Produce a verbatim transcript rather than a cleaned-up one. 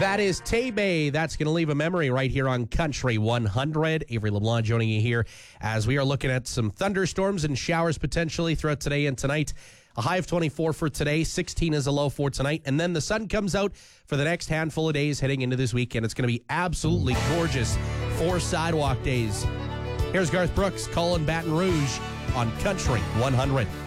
That is Tay-Bay. That's going to leave a memory right here on Country one hundred. Avery LeBlanc joining you here as we are looking at some thunderstorms and showers potentially throughout today and tonight. A high of twenty-four for today, sixteen is a low for tonight, and then the sun comes out for the next handful of days heading into this weekend. It's going to be absolutely gorgeous. Four sidewalk days. Here's Garth Brooks calling Baton Rouge on Country one hundred.